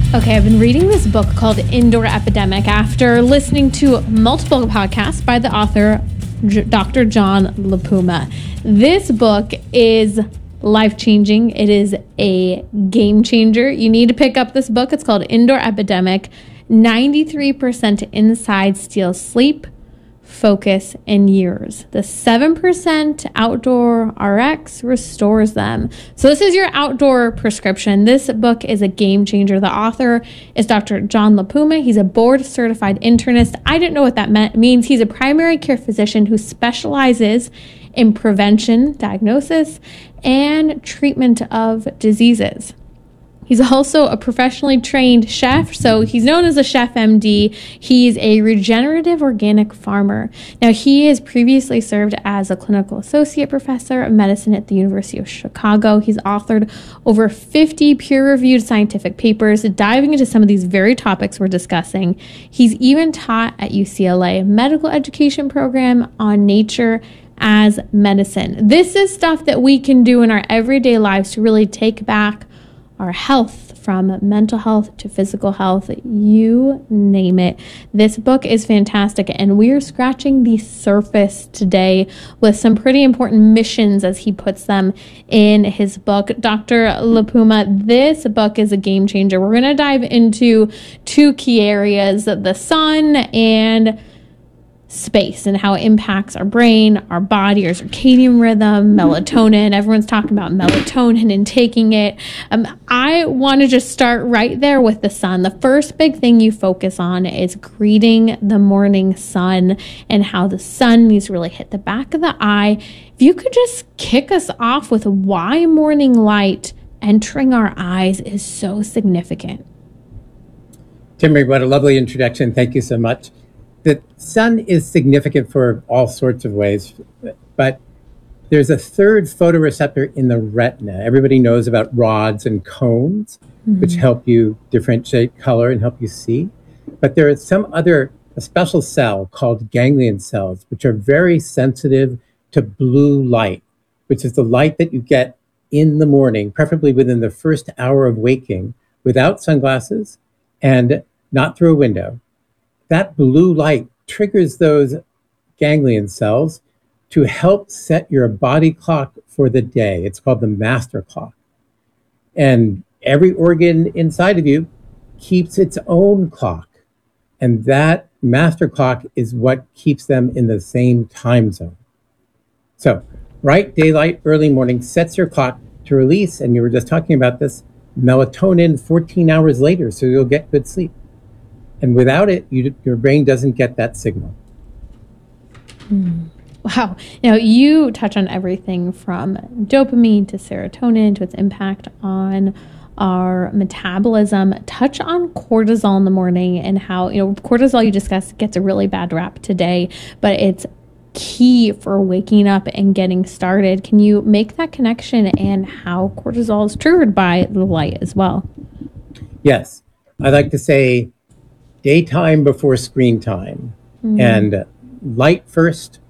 Okay, I've been reading this book called Indoor Epidemic after listening to multiple podcasts by the author, Dr. John LaPuma. This book is life-changing. It is a game changer. You need to pick up this book. It's called Indoor Epidemic. 93% inside steals sleep, focus, and years. The 7% outdoor RX restores them. So this is your outdoor prescription. This book is a game changer. The author is Dr. John LaPuma. He's a board certified internist. I didn't know what that means. He's a primary care physician who specializes in prevention, diagnosis, and treatment of diseases. He's also a professionally trained chef, so he's known as a chef MD. He's a regenerative organic farmer. Now, he has previously served as a clinical associate professor of medicine at the University of Chicago. He's authored over 50 peer-reviewed scientific papers diving into some of these very topics we're discussing. He's even taught at UCLA, a medical education program on nature as medicine. This is stuff that we can do in our everyday lives to really take back our health, from mental health to physical health, you name it. This book is fantastic, and we are scratching the surface today with some pretty important missions, as he puts them in his book. Dr. LaPuma, this book is a game changer. We're going to dive into two key areas, the sun and space, and how it impacts our brain, our body, our circadian rhythm, melatonin. Everyone's talking about melatonin and taking it. I want to just start right there with the sun. The first big thing you focus on is greeting the morning sun and how the sun needs to really hit the back of the eye. If you could just kick us off with why morning light entering our eyes is so significant. Timmy, what a lovely introduction. Thank you so much. The sun is significant for all sorts of ways, but there's a third photoreceptor in the retina. Everybody knows about rods and cones, which help you differentiate color and help you see. But there is a special cell called ganglion cells, which are very sensitive to blue light, which is the light that you get in the morning, preferably within the first hour of waking, without sunglasses and not through a window. That blue light triggers those ganglion cells to help set your body clock for the day. It's called the master clock. And every organ inside of you keeps its own clock. And that master clock is what keeps them in the same time zone. So bright daylight, early morning sets your clock to release, and you were just talking about this, melatonin 14 hours later, so you'll get good sleep. And without it, your brain doesn't get that signal. Wow. Now, you touch on everything from dopamine to serotonin to its impact on our metabolism. Touch on cortisol in the morning and how, cortisol you discussed gets a really bad rap today, but it's key for waking up and getting started. Can you make that connection and how cortisol is triggered by the light as well? Yes. I like to say, daytime before screen time, and light first,